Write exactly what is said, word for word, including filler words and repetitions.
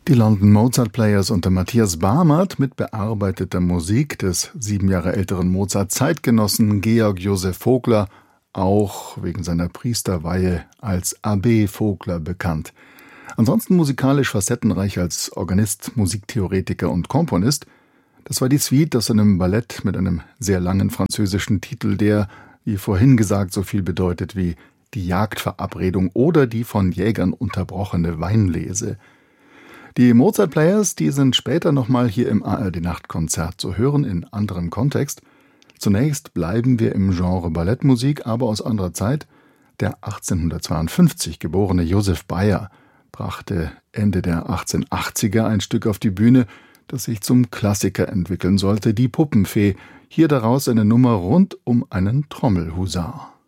Die London Mozart Players unter Matthias Barmert mit bearbeiteter Musik des sieben Jahre älteren Mozart-Zeitgenossen Georg Joseph Vogler, auch wegen seiner Priesterweihe als Abbé Vogler bekannt. Ansonsten musikalisch facettenreich als Organist, Musiktheoretiker und Komponist. Das war die Suite aus einem Ballett mit einem sehr langen französischen Titel, der, wie vorhin gesagt, so viel bedeutet wie die Jagdverabredung oder die von Jägern unterbrochene Weinlese. Die Mozart Players, die sind später nochmal hier im A R D-Nachtkonzert zu hören, in anderem Kontext. Zunächst bleiben wir im Genre Ballettmusik, aber aus anderer Zeit. Der achtzehnhundertzweiundfünfzig geborene Joseph Beyer brachte Ende der achtzehnhundertachtziger ein Stück auf die Bühne, das sich zum Klassiker entwickeln sollte, die Puppenfee. Hier daraus eine Nummer rund um einen Trommelhusar.